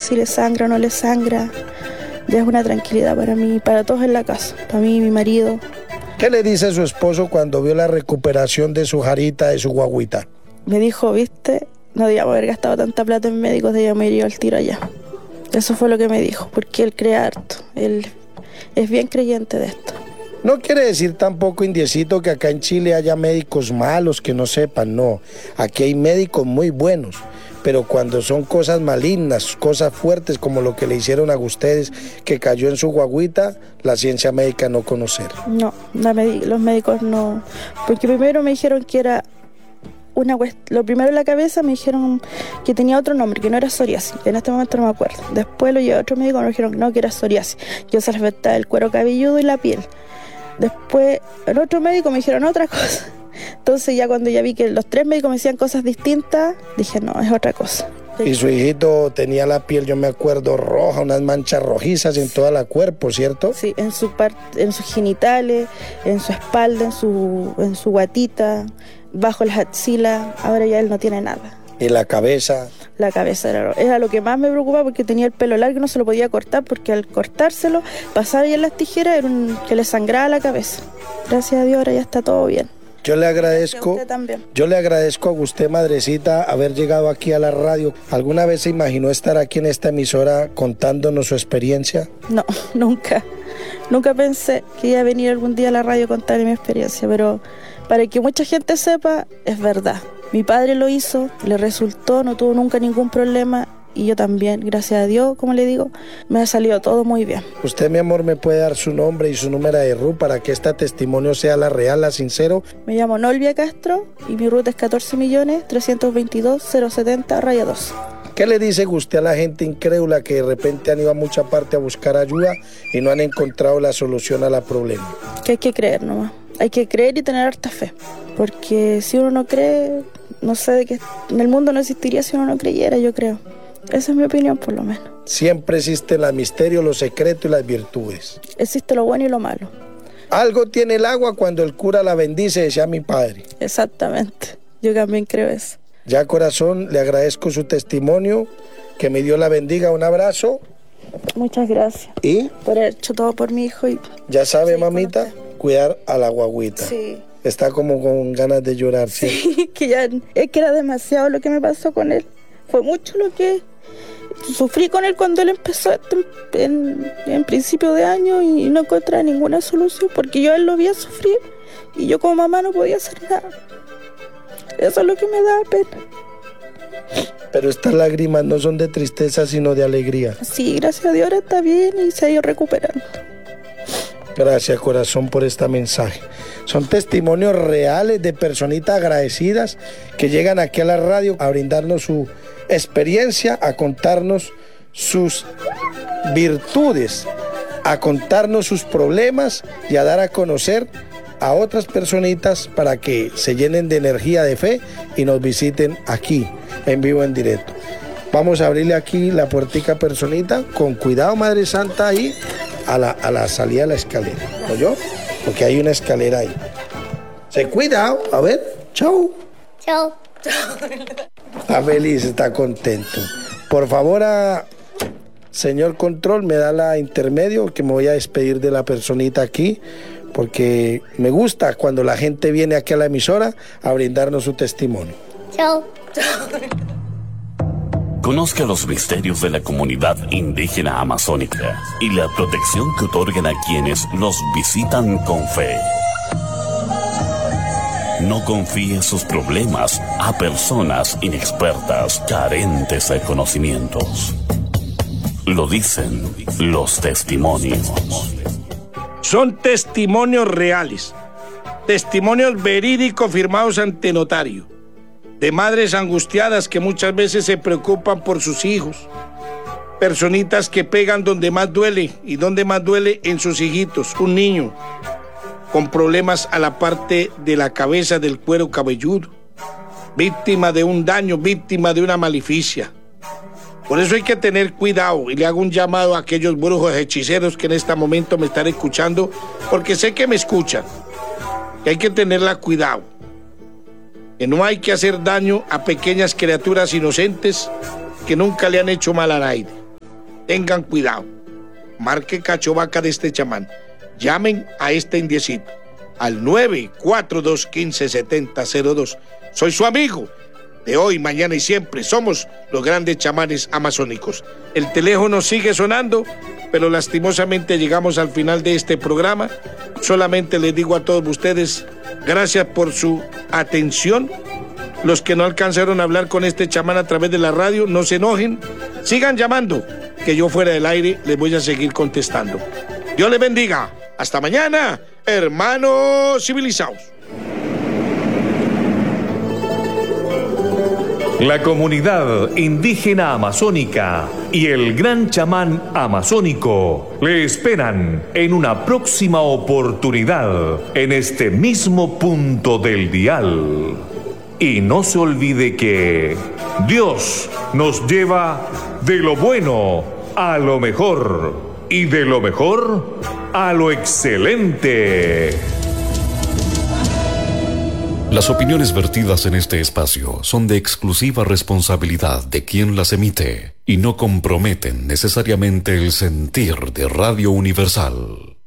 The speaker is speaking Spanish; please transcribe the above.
si le sangra o no le sangra. Ya es una tranquilidad para mí, para todos en la casa, para mí y mi marido. ¿Qué le dice su esposo cuando vio la recuperación de su jarita, de su guagüita? Me dijo, viste, no debíamos haber gastado tanta plata en médicos, debíamos ir al tiro allá. Eso fue lo que me dijo, porque él cree harto, él es bien creyente de esto. No quiere decir tampoco, Indiecito, que acá en Chile haya médicos malos que no sepan, no. Aquí hay médicos muy buenos, pero cuando son cosas malignas, cosas fuertes como lo que le hicieron a ustedes, que cayó en su guagüita, la ciencia médica no conocer. No, los médicos no, porque primero me dijeron que era lo primero en la cabeza me dijeron que tenía otro nombre, que no era psoriasis, en este momento no me acuerdo. Después lo llevé a otro médico y me dijeron que no, que era psoriasis. Yo se les afectaba el cuero cabelludo y la piel. Después el otro médico me dijeron otra cosa. Entonces ya cuando ya vi que los 3 médicos me decían cosas distintas, dije no, es otra cosa. Y su hijito tenía la piel, yo me acuerdo, roja, unas manchas rojizas en todo el cuerpo, ¿cierto? Sí, en sus genitales, en su espalda, en su guatita, bajo las axilas. Ahora ya él no tiene nada. ¿Y la cabeza? La cabeza era lo que más me preocupaba, porque tenía el pelo largo y no se lo podía cortar, porque al cortárselo, pasar ya en las tijeras, que le sangraba la cabeza. Gracias a Dios ahora ya está todo bien. Yo le agradezco a usted, madrecita, haber llegado aquí a la radio. ¿Alguna vez se imaginó estar aquí en esta emisora contándonos su experiencia? No, nunca. Nunca pensé que iba a venir algún día a la radio a contar mi experiencia, pero para que mucha gente sepa, es verdad. Mi padre lo hizo, le resultó, no tuvo nunca ningún problema. Y yo también, gracias a Dios, como le digo, me ha salido todo muy bien. Usted, mi amor, me puede dar su nombre y su número de RUT para que este testimonio sea la real, la sincero. Me llamo Nolvia Castro y mi RUT es 14.322.070-2. ¿Qué le dice usted a la gente incrédula que de repente han ido a mucha parte a buscar ayuda y no han encontrado la solución a la problema? Que hay que creer nomás. Hay que creer y tener harta fe. Porque si uno no cree, no sé de qué, en el mundo no existiría si uno no creyera, yo creo. Esa es mi opinión, por lo menos. Siempre existen los misterios, los secretos y las virtudes. Existe lo bueno y lo malo. Algo tiene el agua cuando el cura la bendice, decía mi padre. Exactamente. Yo también creo eso. Ya, corazón, le agradezco su testimonio. Que mi Dios la bendiga. Un abrazo. Muchas gracias. ¿Y? Por haber hecho todo por mi hijo. Ya sabe, mamita, cuidar a la guagüita. Sí. Está como con ganas de llorar, ¿sí? Sí, es que era demasiado lo que me pasó con él. Fue mucho lo que sufrí con él cuando él empezó en principio de año y no encontré ninguna solución porque yo a él lo vi sufrir y yo como mamá no podía hacer nada. Eso es lo que me da pena. Pero estas lágrimas no son de tristeza sino de alegría. Sí, gracias a Dios ahora está bien y se ha ido recuperando. Gracias, corazón, por este mensaje. Son testimonios reales de personitas agradecidas que llegan aquí a la radio a brindarnos su experiencia, a contarnos sus virtudes, a contarnos sus problemas y a dar a conocer a otras personitas para que se llenen de energía, de fe y nos visiten aquí, en vivo, en directo. Vamos a abrirle aquí la puertica, personita, con cuidado, Madre Santa, ahí a la salida de la escalera, ¿oyó? Porque hay una escalera ahí. Se cuidado, a ver, chau. Chao. Está feliz, está contento. Por favor, señor control, me da la intermedio, que me voy a despedir de la personita aquí, porque me gusta cuando la gente viene aquí a la emisora a brindarnos su testimonio. Chao. Conozca los misterios de la comunidad indígena amazónica y la protección que otorgan a quienes los visitan con fe. No confíe sus problemas a personas inexpertas, carentes de conocimientos. Lo dicen los testimonios. Son testimonios reales, testimonios verídicos firmados ante notario, de madres angustiadas que muchas veces se preocupan por sus hijos, personitas que pegan donde más duele y donde más duele en sus hijitos, un niño con problemas a la parte de la cabeza del cuero cabelludo, víctima de un daño, víctima de una maleficia. Por eso hay que tener cuidado y le hago un llamado a aquellos brujos hechiceros que en este momento me están escuchando, porque sé que me escuchan, que hay que tenerla cuidado, que no hay que hacer daño a pequeñas criaturas inocentes que nunca le han hecho mal a nadie. Tengan cuidado. Marque cachovaca de este chamán. Llamen a este indiecito al 942157002. Soy su amigo de hoy, mañana y siempre. Somos los grandes chamanes amazónicos. El teléfono sigue sonando, pero lastimosamente llegamos al final de este programa. Solamente les digo a todos ustedes, gracias por su atención. Los que no alcanzaron a hablar con este chamán a través de la radio, no se enojen. Sigan llamando, que yo fuera del aire les voy a seguir contestando. Dios les bendiga. Hasta mañana, hermanos civilizados. La comunidad indígena amazónica y el gran chamán amazónico le esperan en una próxima oportunidad en este mismo punto del dial. Y no se olvide que Dios nos lleva de lo bueno a lo mejor y de lo mejor a lo excelente. Las opiniones vertidas en este espacio son de exclusiva responsabilidad de quien las emite y no comprometen necesariamente el sentir de Radio Universal.